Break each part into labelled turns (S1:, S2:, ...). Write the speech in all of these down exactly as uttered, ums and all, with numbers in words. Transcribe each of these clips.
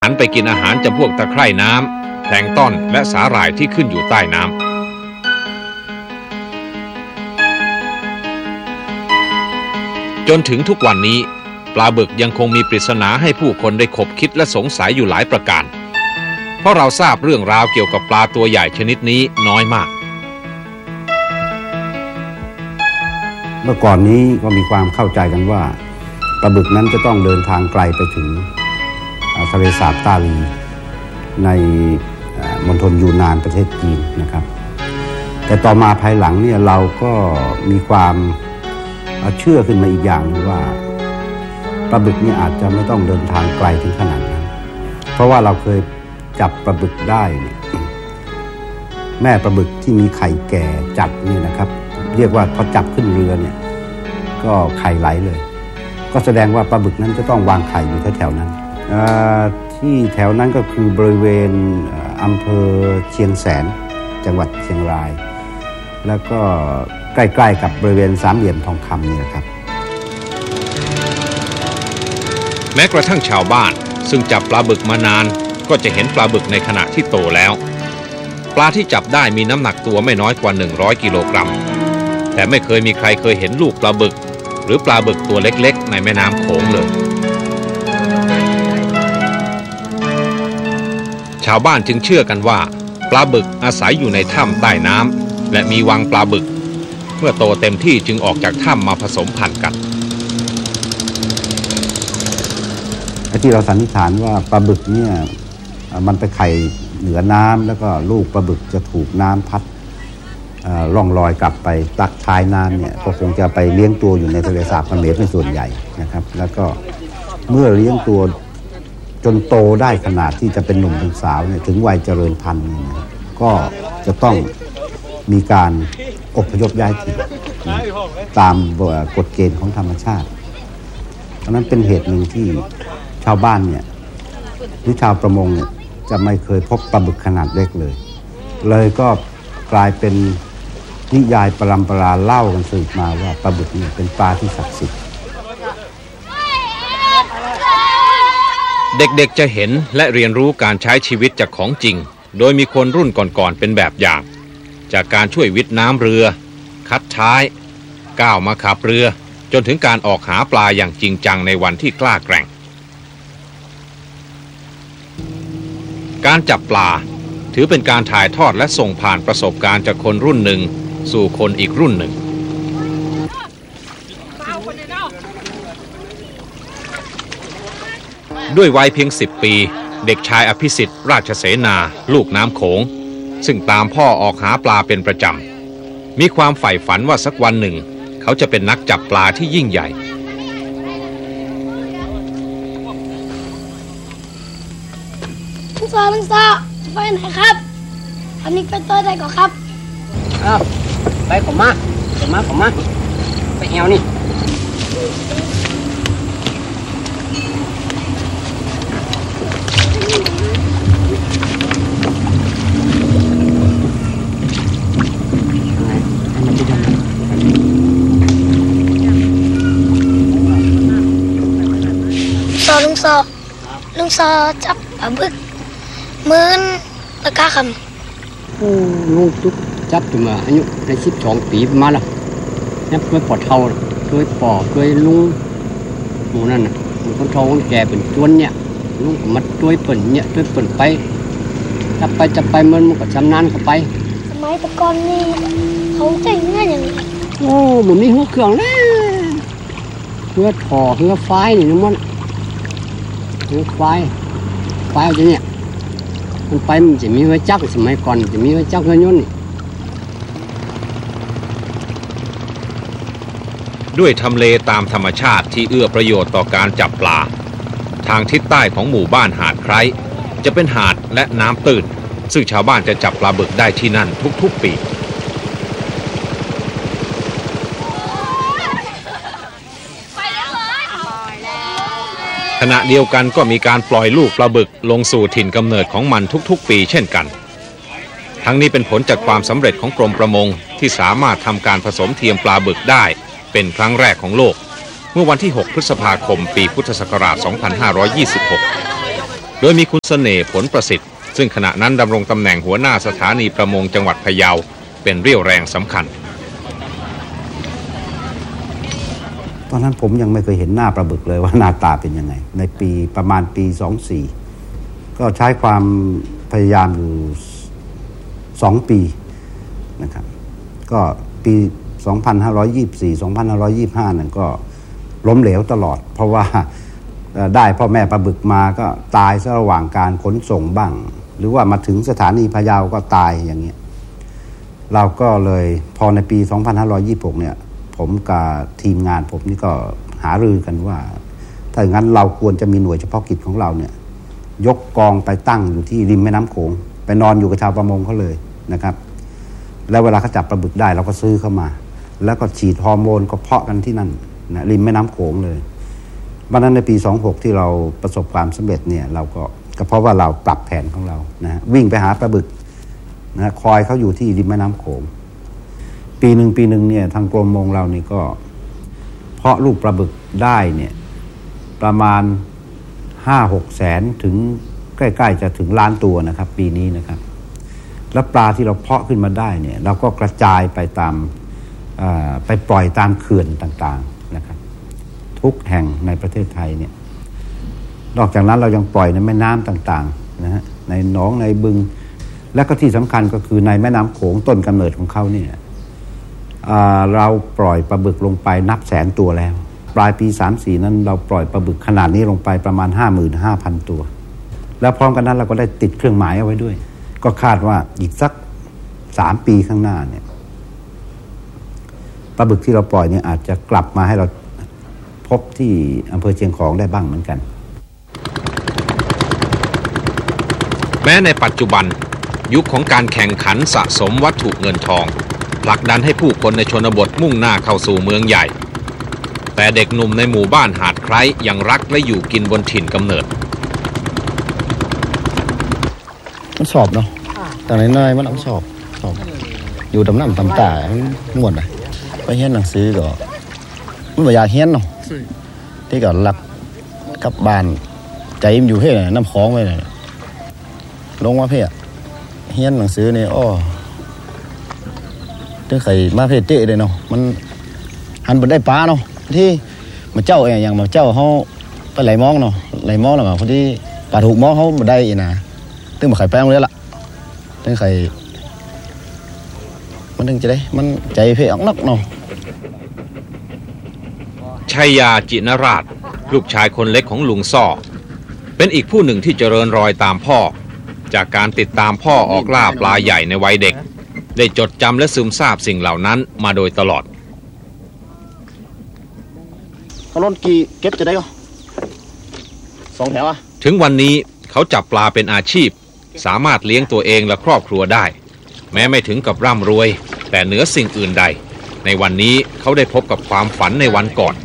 S1: หันไปกินอาหารจำพวกตะไคร่น้ำแพลงก์ต้นและสาหร่ายที่ขึ้นอยู่ใต้น้ำจนถึงทุกวันนี้ปลาบึกยังคงมีปริศนาให้ผู้คนได้ขบคิดและสงสัยอยู่หลายประการเพราะเราทราบเรื่องราวเกี่ยวกับปลาตัวใหญ่ชนิดนี้น้อยมาก
S2: เมื่อก่อนนี้ก็มีความเข้าใจกันว่าปลาบึกนั้นจะต้องเดินทางไกลไปถึงทะเลสาบต้าลีในมณฑลยูนนานประเทศจีนนะครับแต่ต่อมาภายหลังเนี่ยเราก็มีความเชื่อขึ้นมาอีกอย่างนึงว่าปลาบึกนี่อาจจะไม่ต้องเดินทางไกลถึงขนาดนั้นเพราะว่าเราเคยจับปลาบึกได้แม่ปลาบึกที่มีไข่แก่จัดนี่นะครับเรียกว่าพอจับขึ้นเรือเนี่ยก็ไข่ไหลเลยก็แสดงว่าปลาบึกนั้นจะต้องวางไข่อยู่แถวๆนั้นที่แถวนั้นก็คือบริเวณอำเภอเชียงแสนจังหวัดเชียงรายแล้วก็ใกล้ๆกับบริเวณสามเหลี่ยมทองคำนี่นะครับ
S1: แม้กระทั่งชาวบ้านซึ่งจับปลาบึกมานานก็จะเห็นปลาบึกในขณะที่โตแล้วปลาที่จับได้มีน้ำหนักตัวไม่น้อยกว่าหนึ่งร้อยกิโลกรัมแต่ไม่เคยมีใครเคยเห็นลูกปลาบึกหรือปลาบึกตัวเล็กๆในแม่น้ำโขงเลยชาวบ้านจึงเชื่อกันว่าปลาบึกอาศัยอยู่ในถ้ำใต้น้ำและมีวังปลาบึกเมื่อโตเต็มที่จึงออกจากถ้ำมาผสมพันธุ์กัน
S2: ที่เราสันนิษฐานว่าปลาบึกเนี่ยมันไปไข่เหนือน้ำแล้วก็ลูกปลาบึกจะถูกน้ำพัดล่องลอยกลับไปตักท้ายน้ำเนี่ยก็คงจะไปเลี้ยงตัวอยู่ในทะเลสาบเขมรเป็นส่วนใหญ่นะครับแล้วก็เมื่อเลี้ยงตัวจนโตได้ขนาดที่จะเป็นหนุ่มเป็นสาวเนี่ยถึงวัยเจริญพันธุ์เนี่ยก็จะต้องมีการอพยพย้ายถิ่นตามกฎเกณฑ์ของธรรมชาติเพราะนั้นเป็นเหตุหนึ่งที่ชาวบ้านเนี่ยหรือชาวประมงเนี่ยจะไม่เคยพบปลาบึกขนาดเล็กเลยเลยก็กลายเป็นนิยายปรำปราเล่ากันสืบมาว่าปลาบึกเนี่ยเป็นปลาที่ศักดิ์สิทธิ์
S1: เด็กๆจะเห็นและเรียนรู้การใช้ชีวิตจากของจริงโดยมีคนรุ่นก่อนๆเป็นแบบอย่างจากการช่วยวิทย์น้ำเรือคัดท้ายก้าวมาขับเรือจนถึงการออกหาปลาอย่างจริงจังในวันที่กล้าแกร่งการจับปลาถือเป็นการถ่ายทอดและส่งผ่านประสบการณ์จากคนรุ่นหนึ่งสู่คนอีกรุ่นหนึ่งด้วยวัยเพียงสิบปีเด็กชายอภิสิทธิ์ราชเสนาลูกน้ำโขงซึ่งตามพ่อออกหาปลาเป็นประจำมีความใฝ่ฝันว่าสักวันหนึ่งเขาจะเป็นนักจับปลาที่ยิ่งใหญ่
S3: ลุงซอลุงซอจะไปไหนครับอันนี้ไปตัวใดก่อนครับ
S4: อ้าวไปขอมาขอมาขอมาไปเอวนี่
S3: ซอลุงซอลุงซอจับปลาบึกมื้นตะกาคำ
S4: โอ้ลุงจุกจับถึงมาอายุได้สิบสองปีประมาณละนี่เคยปอดเท่าเคยปอเคยลุงหมูนั่นน่ะมันคนเท่าคนแก่เป็นจวนเนี่ยลุงก็มัดช่วยเปิ่นเนี่ยช่วยเปิ่นไปจับไปจับไปมันมันก็ชำนาญเข้าไป
S3: สมัยตะกอนนี่เขาใจง่ายอย่างนี้
S4: โอ้มันมีหัวเครื่องนะเหือถ่อเหือไฟนี่นึกมันเหือไฟไฟเอาจะเนี่ยมันไปมันจะมีไว้จักสมัยก่อนจะมีไว้จักเฮือยนต์
S1: ด้วยทำเลตามธรรมชาติที่เอื้อประโยชน์ต่อการจับปลาทางทิศใต้ของหมู่บ้านหาดไคร้จะเป็นหาดและน้ำตื้นซึ่งชาวบ้านจะจับปลาบึกได้ที่นั่นทุกๆปีขณะเดียวกันก็มีการปล่อยลูกปลาบึกลงสู่ถิ่นกำเนิดของมันทุกๆปีเช่นกันทั้งนี้เป็นผลจากความสำเร็จของกรมประมงที่สามารถทำการผสมเทียมปลาบึกได้เป็นครั้งแรกของโลกเมื่อวันที่หกพฤษภาคมปีพุทธศักราชสองพันห้าร้อยยี่สิบหกโดยมีคุณเสน่ห์ผลประสิทธิ์ซึ่งขณะนั้นดำรงตำแหน่งหัวหน้าสถานีประมงจังหวัดพะเยาเป็นเรี่ยวแรงสำคัญ
S2: ตอนนั้นผมยังไม่เคยเห็นหน้าปลาบึกเลยว่าหน้าตาเป็นยังไงในปีประมาณปีสองสี่ก็ใช้ความพยายามอยู่สองปีนะครับก็ปีสองพันห้าร้อยยี่สิบสี่ สองพันห้าร้อยยี่สิบห้านั่นก็ล้มเหลวตลอดเพราะว่าได้พ่อแม่ปลาบึกมาก็ตายซะระหว่างการขนส่งบ้างหรือว่ามาถึงสถานีพะเยาก็ตายอย่างเงี้ยเราก็เลยพอในปีสองพันห้าร้อยยี่สิบหกเนี่ยผมกับทีมงานผมนี่ก็หารือกันว่าถ้าอย่างนั้นเราควรจะมีหน่วยเฉพาะกิจของเราเนี่ยยกกองไปตั้งอยู่ที่ริมแม่น้ำโขงไปนอนอยู่กับชาวประมงเขาเลยนะครับแล้วเวลาเขาจับปลาบึกได้เราก็ซื้อเข้ามาแล้วก็ฉีดฮอร์โมนก็เพาะกันที่นั่นนะริมแม่น้ำโขงเลยวันนั้นในปีสองหกที่เราประสบความสำเร็จเนี่ยเราก็ก็เพราะว่าเราปรับแผนของเรานะวิ่งไปหาปลาบึกนะคอยเขาอยู่ที่ริมแม่น้ำโขงปีหนึ่งปีหนึ่งเนี่ยทางกรมประมงเรานี่ก็เพาะลูกปลาบึกได้เนี่ยประมาณห้าหกแสนถึงใกล้ๆจะถึงล้านตัวนะครับปีนี้นะครับแล้วปลาที่เราเพาะขึ้นมาได้เนี่ยเราก็กระจายไปตามไปปล่อยตามเขื่อนต่างๆนะครับทุกแห่งในประเทศไทยเนี่ยนอกจากนั้นเรายังปล่อยในแม่น้ำต่างๆนะฮะในหนองในบึงและก็ที่สำคัญก็คือในแม่น้ำโขงต้นกำเนิดของเขาเนี่ยเราปล่อยปลาบึกลงไปนับแสนตัวแล้วปลายปีสามสี่นั้นเราปล่อยปลาบึกขนาดนี้ลงไปประมาณ ห้าหมื่นห้าพัน ตัวแล้วพร้อมกันนั้นเราก็ได้ติดเครื่องหมายเอาไว้ด้วยก็คาดว่าอีกสักสามปีข้างหน้าเนี่ยปลาบึกที่เราปล่อยเนี่ยอาจจะกลับมาให้เราพบที่อำเภอเชียงของได้บ้างเหมือนกัน
S1: แม้ในปัจจุบันยุคของการแข่งขันสะสมวัตถุเงินทองผลักดันให้ผู้คนในชนบทมุ่งหน้าเข้าสู่เมืองใหญ่แต่เด็กหนุ่มในหมู่บ้านหาดไคร้ยังรักและอยู่กินบนถิ่นกำเนิด
S5: มันสอบเนาะแต่ในน้อยมันต้องสอบสอบอยู่ตำน้ำตำตาหมดเลยไปเฮียนหนังสือก็มันไม่อยากเฮียนเนาะที่ก็รักกับบ้านใจมันอยู่เพ่น้ำคลองไปเลยลงมาเพ่เฮียนหนังสือเนี่ยอ้อถึงใครมาเพ่เตะเลยเนาะมันหันบนได้ปลาเนาะที่มาเจ้าอย่างมาเจ้าเขาไปไหลมองเนาะไหลมองแล้วก็พอดีปลาถูกมองเขามาได้อีนะตึงมาไข่แป้งเลยล่ะตึงไข่มันตึงจะได้มันใจเพ่ออกนักเนาะ
S1: ชัยยาจินราชลูกชายคนเล็กของลุงซ่อเป็นอีกผู้หนึ่งที่เจริญรอยตามพ่อจากการติดตามพ่อออกล่าปลาใหญ่ในวัยเด็กได้จดจำและซึมซาบสิ่งเหล่านั้นมาโดยตลอด
S5: เขาล้นกี่เก็บจะได้ก็สองแถวอ่ะ
S1: ถึงวันนี้เขาจับปลาเป็นอาชีพสามารถเลี้ยงตัวเองและครอบครัวได้แม้ไม่ถึงกับร่ำรวยแต่เหนือสิ่งอื่นใดในวันนี้เขาได้พบกับความฝันในวันก่อน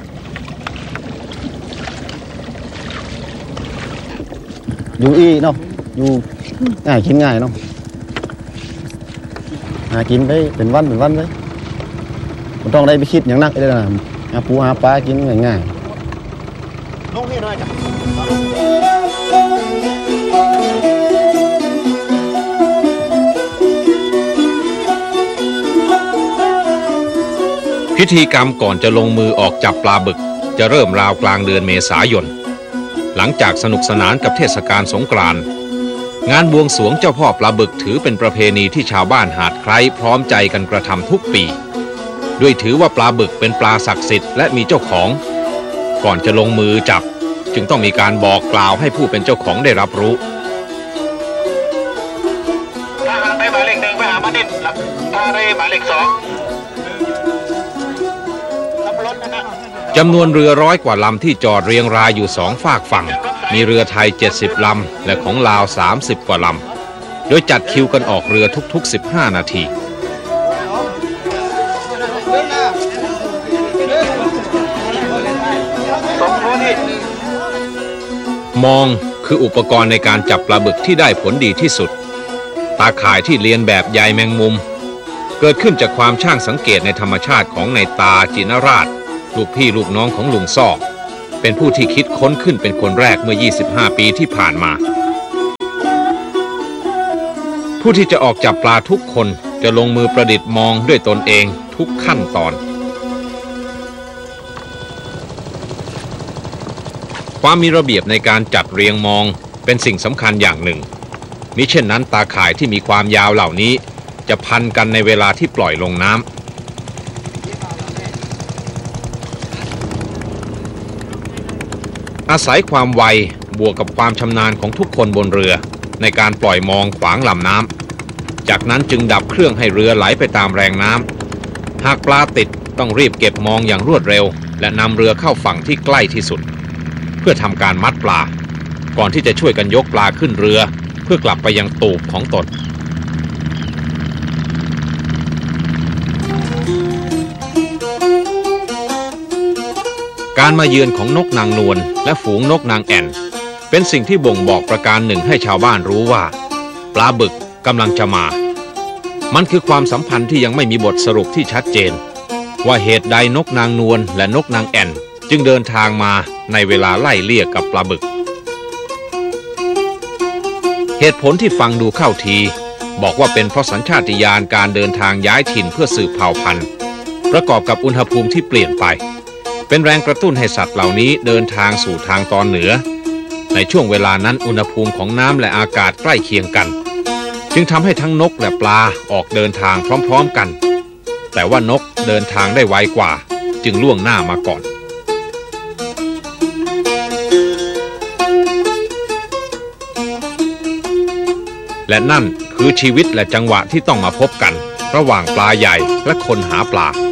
S5: อยู่อีเนาะอยู่ง่ายกินง่ายเนาะหากินไปเป็นวันเป็นวันเลยไม่ต้องได้ไปคิดอย่างนักเลยนะหาปูหาปลากินง่ายๆลงนี่หน่อยจ้ะ
S1: พิธีกรรมก่อนจะลงมือออกจับปลาบึกจะเริ่มราวกลางเดือนเมษายนหลังจากสนุกสนานกับเทศกาลสงกรานต์งานบวงสรวงเจ้าพ่อปลาบึกถือเป็นประเพณีที่ชาวบ้านหาดไคร้พร้อมใจกันกระทำทุกปีด้วยถือว่าปลาบึกเป็นปลาศักดิ์สิทธิ์และมีเจ้าของก่อนจะลงมือจับจึงต้องมีการบอกกล่าวให้ผู้เป็นเจ้าของได้รับรู้
S6: ทหารไปหมายเลขหนึ่งไปหามาดินทหารหมายเลขสอง
S1: จำนวนเรือร้อยกว่าลำที่จอดเรียงรายอยู่สองฝากฝั่งมีเรือไทยเจ็ดสิบลำและของลาวสามสิบกว่าลำโดยจัดคิวกันออกเรือทุกๆสิบห้านาทีมองคืออุปกรณ์ในการจับปลาบึกที่ได้ผลดีที่สุดตาข่ายที่เลียนแบบใยแมงมุมเกิดขึ้นจากความช่างสังเกตในธรรมชาติของนายตาจินราชลูกพี่ลูกน้องของลุงซ่อเป็นผู้ที่คิดค้นขึ้นเป็นคนแรกเมื่อยี่สิบห้าปีที่ผ่านมาผู้ที่จะออกจับปลาทุกคนจะลงมือประดิษฐ์มองด้วยตนเองทุกขั้นตอนความมีระเบียบในการจัดเรียงมองเป็นสิ่งสำคัญอย่างหนึ่งมิเช่นนั้นตาข่ายที่มีความยาวเหล่านี้จะพันกันในเวลาที่ปล่อยลงน้ำอาศัยความไวบวกกับความชำนาญของทุกคนบนเรือในการปล่อยมองขวางลำน้ำจากนั้นจึงดับเครื่องให้เรือไหลไปตามแรงน้ำหากปลาติดต้องรีบเก็บมองอย่างรวดเร็วและนำเรือเข้าฝั่งที่ใกล้ที่สุดเพื่อทำการมัดปลาก่อนที่จะช่วยกันยกปลาขึ้นเรือเพื่อกลับไปยังตูบของตนการมาเยือนของนกนางนวลและฝูงนกนางแอ่นเป็นสิ่งที่บ่งบอกประการหนึ่งให้ชาวบ้านรู้ว่าปลาบึกกำลังจะมามันคือความสัมพันธ์ที่ยังไม่มีบทสรุปที่ชัดเจนว่าเหตุใดนกนางนวลและนกนางแอ่นจึงเดินทางมาในเวลาไล่เลี่ยกับปลาบึกเหตุผลที่ฟังดูเข้าทีบอกว่าเป็นเพราะสัญชาตญาณการเดินทางย้ายถิ่นเพื่อสืบเผ่าพันธุ์ประกอบกับอุณหภูมิที่เปลี่ยนไปเป็นแรงกระตุ้นให้สัตว์เหล่านี้เดินทางสู่ทางตอนเหนือในช่วงเวลานั้นอุณหภูมิของน้ำและอากาศใกล้เคียงกันจึงทำให้ทั้งนกและปลาออกเดินทางพร้อมๆกันแต่ว่านกเดินทางได้ไวกว่าจึงล่วงหน้ามาก่อนและนั่นคือชีวิตและจังหวะที่ต้องมาพบกันระหว่างปลาใหญ่และคนหาปลา